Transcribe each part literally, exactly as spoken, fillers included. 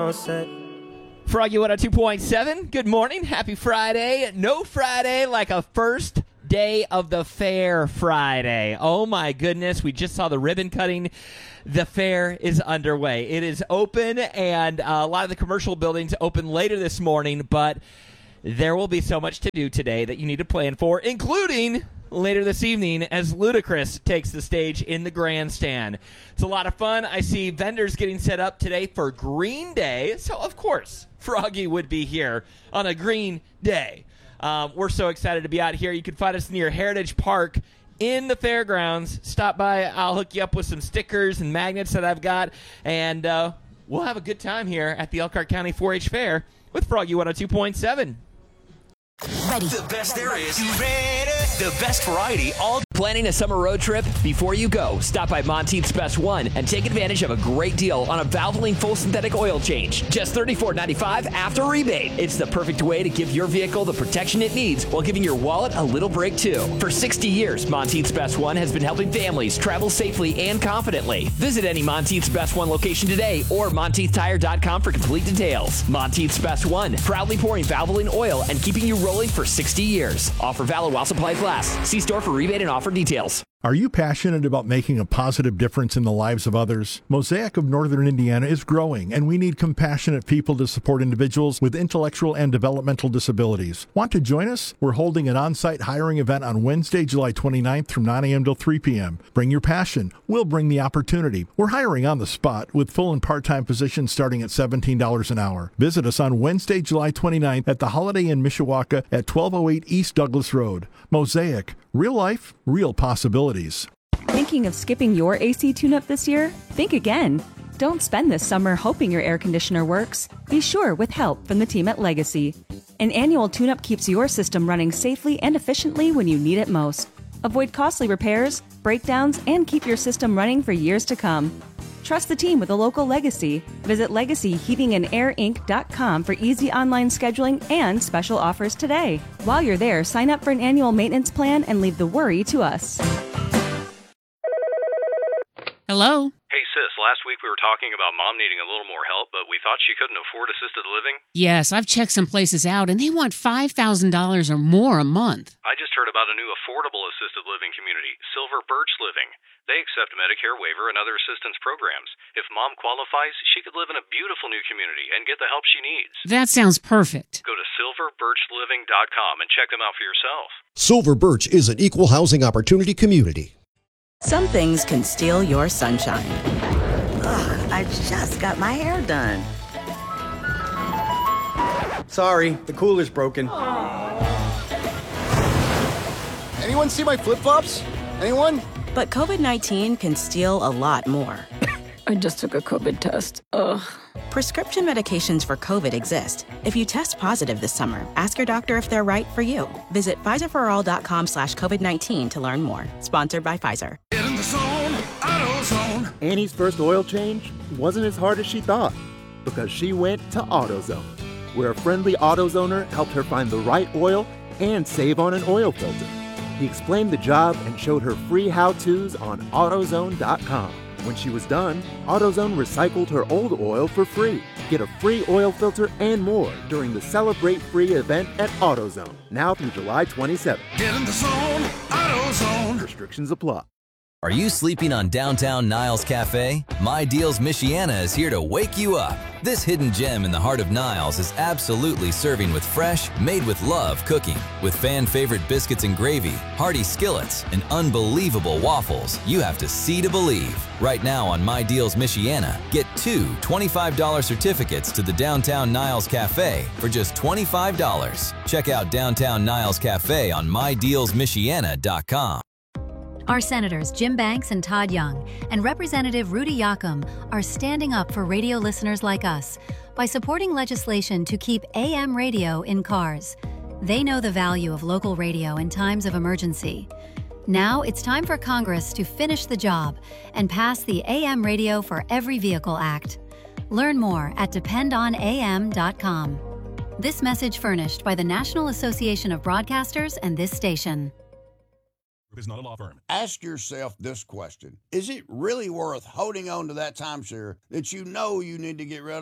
all set. Froggy one oh two point seven, good morning. Happy Friday. No Friday like a first day of the fair Friday. Oh, my goodness. We just saw the ribbon cutting. The fair is underway. It is open, and uh, a lot of the commercial buildings open later this morning, but there will be so much to do today that you need to plan for, including later this evening as Ludacris takes the stage in the grandstand. It's a lot of fun. I see vendors getting set up today for Green Day, so of course Froggy would be here on a Green Day. Um, we're so excited to be out here. You can find us near Heritage Park in the fairgrounds. Stop by. I'll hook you up with some stickers and magnets that I've got, and uh, we'll have a good time here at the Elkhart County four H Fair with Froggy one oh two point seven. Ready. The best there is. You ready? The best variety all. Planning a summer road trip? Before you go, stop by Monteith's Best One and take advantage of a great deal on a Valvoline full synthetic oil change. Just thirty-four ninety-five after rebate. It's the perfect way to give your vehicle the protection it needs while giving your wallet a little break too. For sixty years, Monteith's Best One has been helping families travel safely and confidently. Visit any Monteith's Best One location today or Monteith Tire dot com for complete details. Monteith's Best One, proudly pouring Valvoline oil and keeping you rolling for sixty years. Offer valid while supplies last. See store for rebate and offer details. Are you passionate about making a positive difference in the lives of others? Mosaic of Northern Indiana is growing, and we need compassionate people to support individuals with intellectual and developmental disabilities. Want to join us? We're holding an on-site hiring event on Wednesday, July twenty-ninth from nine a.m. till three p.m. Bring your passion. We'll bring the opportunity. We're hiring on the spot with full and part-time positions starting at seventeen dollars an hour. Visit us on Wednesday, July twenty-ninth at the Holiday Inn Mishawaka at twelve oh eight East Douglas Road. Mosaic. Real life, real possibilities. Thinking of skipping your A C tune-up this year? Think again. Don't spend this summer hoping your air conditioner works. Be sure with help from the team at Legacy. An annual tune-up keeps your system running safely and efficiently when you need it most. Avoid costly repairs, breakdowns, and keep your system running for years to come. Trust the team with a local Legacy. Visit legacy heating and air inc dot com for easy online scheduling and special offers today. While you're there, sign up for an annual maintenance plan and leave the worry to us. Hello? Hey, sis, last week we were talking about Mom needing a little more help, but we thought she couldn't afford assisted living. Yes, I've checked some places out, and they want five thousand dollars or more a month. I just heard about a new affordable assisted living community, Silver Birch Living. They accept Medicare waiver and other assistance programs. If Mom qualifies, she could live in a beautiful new community and get the help she needs. That sounds perfect. Go to silver birch living dot com and check them out for yourself. Silver Birch is an equal housing opportunity community. Some things can steal your sunshine. Ugh, I just got my hair done. Sorry, the cooler's broken. Anyone see my flip-flops? Anyone? But COVID nineteen can steal a lot more. I just took a COVID test. Ugh. Prescription medications for COVID exist. If you test positive this summer, ask your doctor if they're right for you. Visit Pfizer for all dot com slash COVID nineteen to learn more. Sponsored by Pfizer. Get in the zone, AutoZone. Annie's first oil change wasn't as hard as she thought because she went to AutoZone, where a friendly AutoZoner helped her find the right oil and save on an oil filter. He explained the job and showed her free how-tos on AutoZone dot com. When she was done, AutoZone recycled her old oil for free. Get a free oil filter and more during the Celebrate Free event at AutoZone, now through July twenty-seventh. Get in the zone, AutoZone. Restrictions apply. Are you sleeping on downtown Niles Cafe? My Deals Michiana is here to wake you up. This hidden gem in the heart of Niles is absolutely serving with fresh, made with love cooking. With fan favorite biscuits and gravy, hearty skillets, and unbelievable waffles, you have to see to believe. Right now on My Deals Michiana, get two twenty-five dollars certificates to the Downtown Niles Cafe for just twenty-five dollars. Check out Downtown Niles Cafe on my deals michiana dot com. Our senators Jim Banks and Todd Young and Representative Rudy Yakum are standing up for radio listeners like us by supporting legislation to keep A M radio in cars. They know the value of local radio in times of emergency. Now it's time for Congress to finish the job and pass the A M Radio for Every Vehicle Act. Learn more at depend on A M dot com. This message furnished by the National Association of Broadcasters and this station. Is not a law firm. Ask yourself this question. Is it really worth holding on to that timeshare that you know you need to get rid of?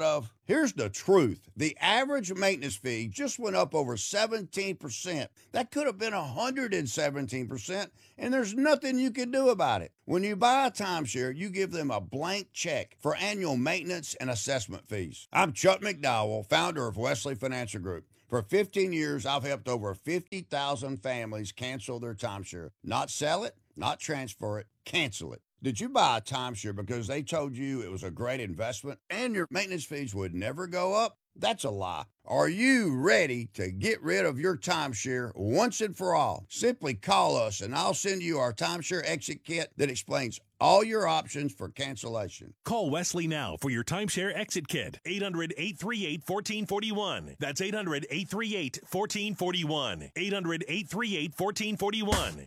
Here's the truth. The average maintenance fee just went up over seventeen percent. That could have been one hundred seventeen percent, and there's nothing you can do about it. When you buy a timeshare, you give them a blank check for annual maintenance and assessment fees. I'm Chuck McDowell, founder of Wesley Financial Group. For fifteen years, I've helped over fifty thousand families cancel their timeshare. Not sell it, not transfer it, cancel it. Did you buy a timeshare because they told you it was a great investment and your maintenance fees would never go up? That's a lie. Are you ready to get rid of your timeshare once and for all? Simply call us and I'll send you our timeshare exit kit that explains all your options for cancellation. Call Wesley now for your timeshare exit kit. eight hundred, eight three eight, one four four one. That's eight hundred, eight three eight, one four four one. eight hundred, eight three eight, one four four one.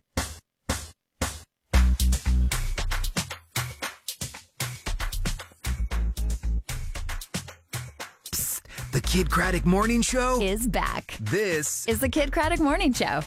The Kid Craddock Morning Show is back. This is the Kid Craddock Morning Show.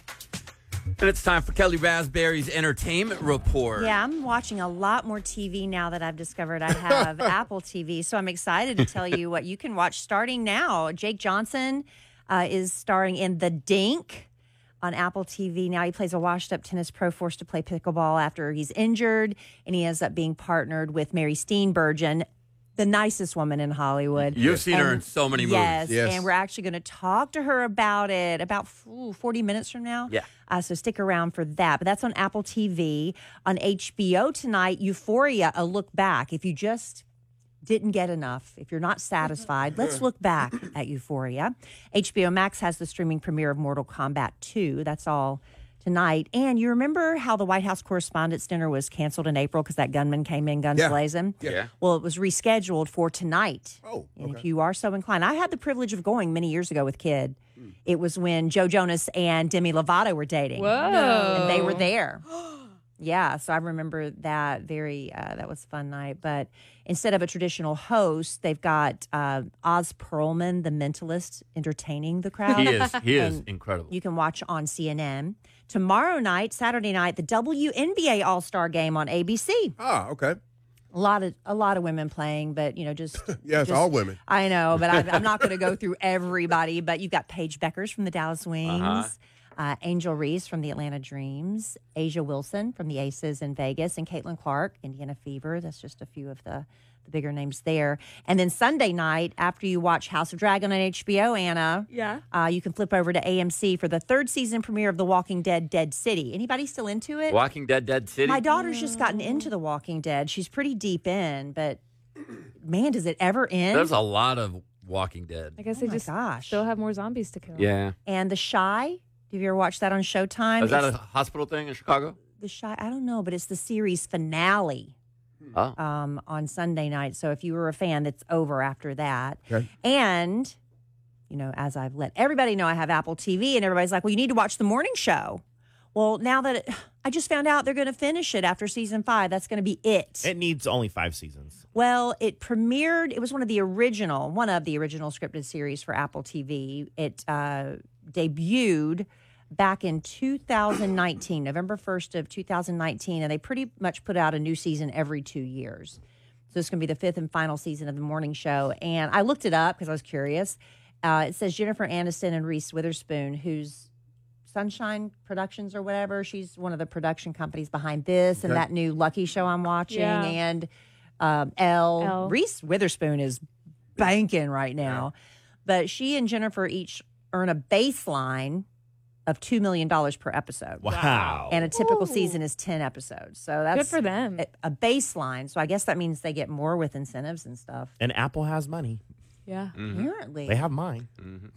And it's time for Kelly Raspberry's Entertainment Report. Yeah, I'm watching a lot more T V now that I've discovered I have Apple T V. So I'm excited to tell you what you can watch starting now. Jake Johnson uh, is starring in The Dink on Apple T V. Now he plays a washed-up tennis pro forced to play pickleball after he's injured, and he ends up being partnered with Mary Steenburgen, the nicest woman in Hollywood. You've seen and, her in so many movies. Yes, yes, and we're actually going to talk to her about it about ooh, forty minutes from now. Yeah. Uh, so stick around for that. But that's on Apple T V. On H B O tonight, Euphoria, A Look Back. If you just didn't get enough, if you're not satisfied, let's look back at Euphoria. H B O Max has the streaming premiere of Mortal Kombat two. That's all tonight. And you remember how the White House Correspondents' Dinner was canceled in April because that gunman came in guns Yeah. blazing? Yeah. Well, it was rescheduled for tonight. Oh, And okay. if you are so inclined, I had the privilege of going many years ago with Kid. It was when Joe Jonas and Demi Lovato were dating. Whoa. And they were there. Yeah, so I remember that very, uh, that was a fun night. But instead of a traditional host, they've got uh, Oz Perlman, the mentalist, entertaining the crowd. He is. He is And incredible. You can watch on C N N. Tomorrow night, Saturday night, the W N B A All-Star Game on A B C. Ah, okay. A lot of a lot of women playing, but you know, just Yeah, it's just- all women. I know, but I, I'm not going to go through everybody. But you've got Paige Beckers from the Dallas Wings, Uh-huh. uh, Angel Reese from the Atlanta Dreams, Asia Wilson from the Aces in Vegas, and Caitlin Clark, Indiana Fever. That's just a few of the, the bigger names there. And then Sunday night, after you watch House of Dragon on H B O, Anna, Yeah. uh, you can flip over to A M C for the third season premiere of The Walking Dead: Dead City. Anybody still into it? Walking Dead, Dead City. My daughter's just gotten into The Walking Dead. She's pretty deep in, but man, does it ever end? There's a lot of Walking Dead. I guess Oh they my just gosh. still have more zombies to kill. Yeah. And The Shy. Have you ever watched that on Showtime? Is that It's a hospital thing in Chicago? The Shy? I don't know, but it's the series finale Oh. um, on Sunday night. So if you were a fan, it's over after that. Okay. And, you know, as I've let everybody know, I have Apple T V, and everybody's like, well, you need to watch the morning show. Well, now that it, I just found out they're going to finish it after season five, that's going to be it. It needs only five seasons. Well, it premiered, it was one of the original, one of the original scripted series for Apple T V. It uh, debuted back in two thousand nineteen, November first of two thousand nineteen, and they pretty much put out a new season every two years. So this is going to be the fifth and final season of the morning show. And I looked it up because I was curious. Uh, it says Jennifer Aniston and Reese Witherspoon, who's Sunshine Productions or whatever. She's one of the production companies behind this and Okay. that new Lucky show I'm watching. Yeah. And um, Elle. Elle. Reese Witherspoon is banking right now. But she and Jennifer each earn a baseline of two million dollars per episode. Wow. And a typical Ooh. season is ten episodes. So that's Good for them. A, a baseline. So I guess that means they get more with incentives and stuff. And Apple has money. Yeah. Apparently. They have mine.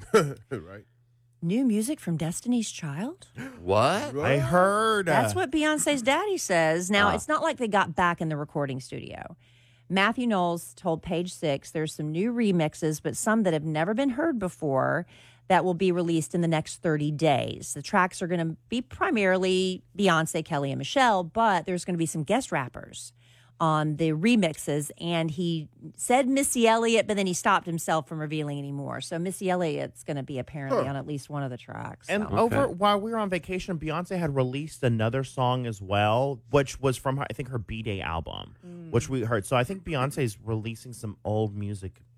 right. New music from Destiny's Child? What? I heard. uh, That's what Beyonce's daddy says. Now, Ah. it's not like they got back in the recording studio. Matthew Knowles told Page Six there's some new remixes, but some that have never been heard before that will be released in the next thirty days. The tracks are going to be primarily Beyonce, Kelly, and Michelle, but there's going to be some guest rappers on the remixes. And he said Missy Elliott, but then he stopped himself from revealing any more. So Missy Elliott's going to be apparently Huh. on at least one of the tracks. And so. over while we were on vacation, Beyonce had released another song as well, which was from her, I think her B-Day album, Mm. which we heard. So I think Beyonce's releasing some old music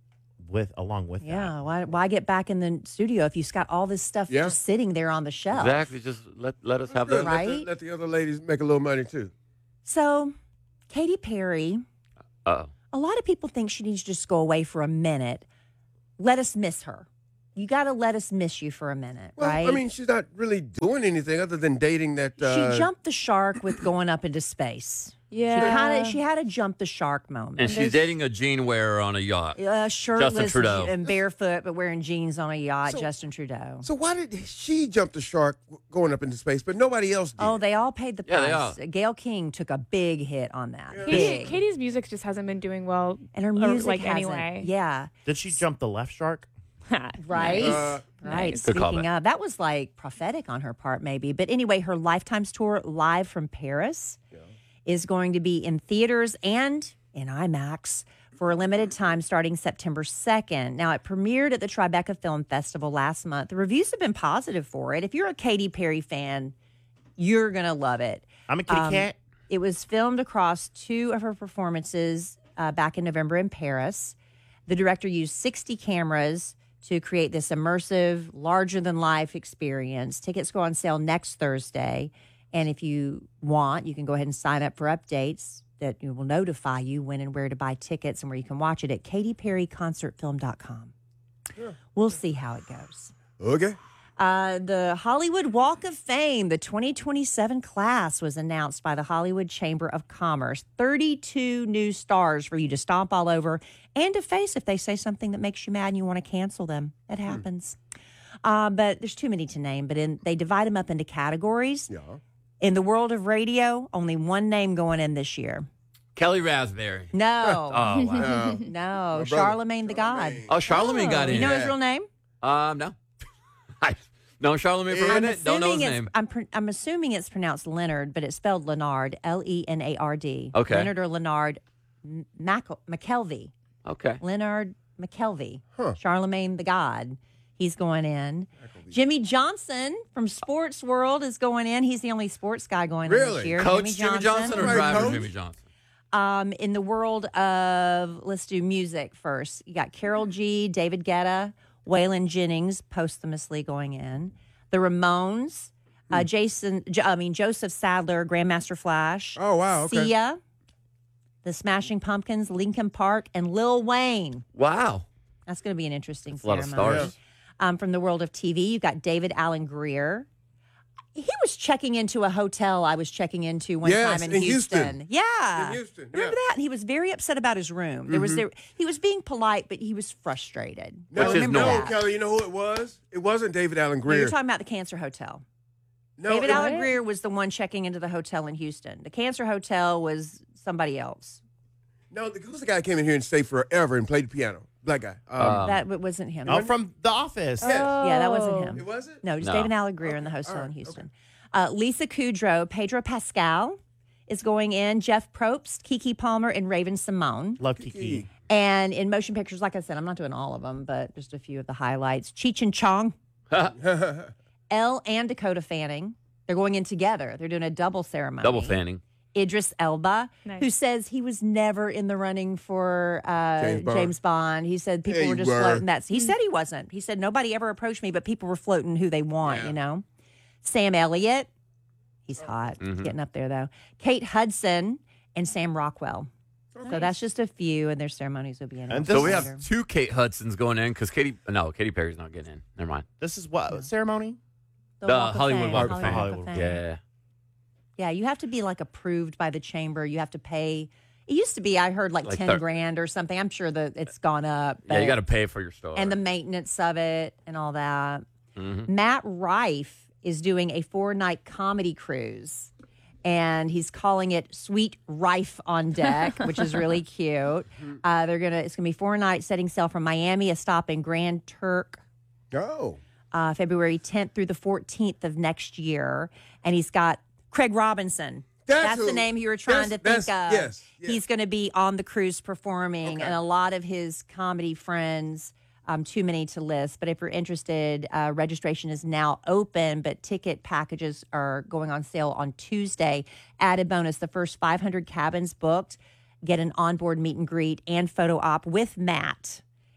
with along with Yeah, that. why why get back in the studio if you've got all this stuff Yeah. just sitting there on the shelf? Exactly. Just let let us have Good. that. Let the, Right? let the other ladies make a little money too. So, Katy Perry, Uh a lot of people think she needs to just go away for a minute. Let us miss her. You got to let us miss you for a minute, Well, right? I mean, she's not really doing anything other than dating that. Uh, she jumped the shark with going up into space. Yeah. She kind of she had a jump the shark moment. And she's dating a jean wearer on a yacht. uh, shirtless Justin Trudeau. and barefoot, but wearing jeans on a yacht. So- Justin Trudeau. So why did she jump the shark going up into space, but nobody else did? Oh, they all paid the Yeah, they price. Gail King took a big hit on that. Katie, Big. Katie's music just hasn't been doing well. And her or, music like hasn't. anyway. Yeah. Did she jump the left shark? Right. Uh, Right. Good Speaking callback. of, that was like prophetic on her part, maybe. But anyway, her Lifetimes tour live from Paris is going to be in theaters and in IMAX for a limited time starting September second. Now, it premiered at the Tribeca Film Festival last month. The reviews have been positive for it. If you're a Katy Perry fan, you're going to love it. I'm a kitty Um, cat. It was filmed across two of her performances uh, back in November in Paris. The director used sixty cameras to create this immersive, larger-than-life experience. Tickets go on sale next Thursday. And if you want, you can go ahead and sign up for updates that will notify you when and where to buy tickets and where you can watch it at katy perry concert film dot com. We'll see how it goes. Okay. Uh, the Hollywood Walk of Fame, the twenty twenty-seven class, was announced by the Hollywood Chamber of Commerce. thirty-two new stars for you to stomp all over and to face if they say something that makes you mad and you want to cancel them. It happens. Uh, but there's too many to name. But in, they divide them up into categories. Yeah. In the world of radio, only one name going in this year. Kelly Raspberry. No. Oh, wow. No. Charlemagne the God. Oh, Charlemagne got in. You know his real name? Um, no. I know Charlemagne for a I'm minute. Don't know his assuming it's- name. I'm, pr- I'm assuming it's pronounced Leonard, but it's spelled Leonard, L E N A R D. Okay. Leonard or Leonard M- Mac- McKelvey. Okay. Leonard McKelvey. Huh. Charlemagne the God. He's going in. Jimmy Johnson from Sports World is going in. He's the only sports guy going in this Really? year. Coach Jimmy Johnson, or Right, driver coach? Jimmy Johnson? Um, in the world of, let's do music first. You got Carol G, David Guetta, Waylon Jennings posthumously going in. The Ramones, uh, Jason, J- I mean Joseph Sadler, Grandmaster Flash. Oh, wow, okay. Sia, the Smashing Pumpkins, Linkin Park, and Lil Wayne. Wow. That's going to be an interesting That's a lot of ceremony. stars. Um, from the world of T V, you've got David Allen Greer. He was checking into a hotel I was checking into one Yes, time in, in Houston. Houston. Yeah. In Houston, Remember yeah. that? And he was very upset about his room. There was Mhm. there he was being polite, but he was frustrated. No, I Which is remember no, that. Kelly, you know who it was? It wasn't David Allen No, Greer. you're talking about the Cancer Hotel. no, David it- Allen Greer was the one checking into the hotel in Houston. The Cancer Hotel was somebody else. No, the, who's the guy that came in here and stayed forever and played the piano? Black guy. Um, Um, that w- wasn't him. Oh, from The Office. Yes. Yeah, that wasn't him. It wasn't? No, just No. David Allen Greer in the hotel in Houston. Uh, Lisa Kudrow, Pedro Pascal is going in. Jeff Probst, Kiki Palmer, and Raven Simone. Love Kiki. And in motion pictures, like I said, I'm not doing all of them, but just a few of the highlights. Cheech and Chong, Elle and Dakota Fanning. They're going in together. They're doing a double ceremony. Double fanning. Idris Elba, Nice. who says he was never in the running for uh, James James, Bond. Bond. He said people Yeah, were you just were. floating that. He said he wasn't. He said nobody ever approached me, but people were floating who they want, Yeah. you know. Sam Elliott, he's hot. He's Mhm. getting up there, though. Kate Hudson and Sam Rockwell. So that's just a few, and their ceremonies will be in. And So we later. have two Kate Hudsons going in because Katy, no, Katy Perry's not getting in. Never mind. This is what ceremony? The Walk of Hollywood Fame. Walk of Fame. Hollywood. Fame. Yeah. Yeah, you have to be like approved by the chamber. You have to pay. It used to be, I heard, like, Like ten thir- grand or something. I'm sure that it's gone up. Yeah, you but- got to pay for your store. and the maintenance of it and all that. Mhm. Matt Rife is doing a four night comedy cruise, and he's calling it Sweet Rife on Deck, which is really cute. Uh, they're gonna it's gonna be four nights, setting sail from Miami, a stop in Grand Turk. Oh. Uh, February tenth through the fourteenth of next year, and he's got Craig Robinson. That's That's, the who- name you were trying that's- to think of. that's- yes, yes. He's going to be on the cruise performing, Okay. and a lot of his comedy friends. Um, too many to list, but if you're interested, uh, registration is now open, but ticket packages are going on sale on Tuesday. Added bonus, the first five hundred cabins booked get an onboard meet and greet and photo op with Matt.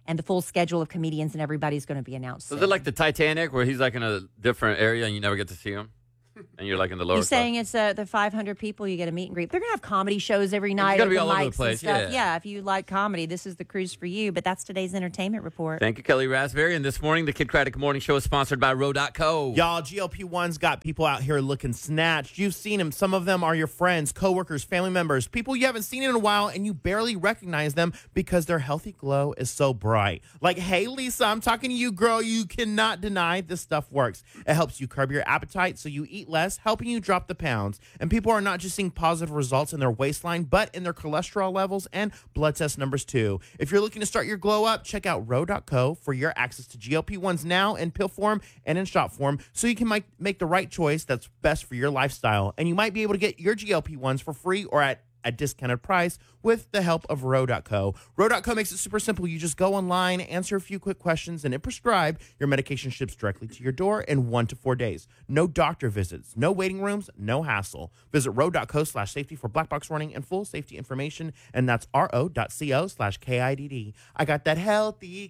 and the full schedule of comedians and everybody's going to be announced. So is soon. it like the Titanic where he's like in a different area and you never get to see him? And you're like in the lower He's class? saying it's uh, the five hundred people you get a meet and greet. They're going to have comedy shows every night. gonna be open all over the mics place, and stuff. yeah. if you like comedy, this is the cruise for you. But that's today's entertainment report. Thank you, Kelly Raspberry. And this morning, the Kid Craddock Morning Show is sponsored by Row dot co. Y'all, G L P one's got people out here looking snatched. You've seen them. Some of them are your friends, coworkers, family members, people you haven't seen in a while, and you barely recognize them because their healthy glow is so bright. Like, hey, Lisa, I'm talking to you, girl. You cannot deny this stuff works. It helps you curb your appetite so you eat less, helping you drop the pounds. And people are not just seeing positive results in their waistline, but in their cholesterol levels and blood test numbers too. If you're looking to start your glow up, check out Row dot co for your access to G L P ones now in pill form and in shot form, so you can make, make the right choice that's best for your lifestyle. And you might be able to get your G L P ones for free or at a discounted price with the help of Row dot co. Row dot co makes it super simple. You just go online, answer a few quick questions, and it prescribe your medication ships directly to your door in one to four days. No doctor visits, no waiting rooms, no hassle. Visit Row dot co slash safety for black box warning and full safety information, and that's ro.co slash K I D D. I got that healthy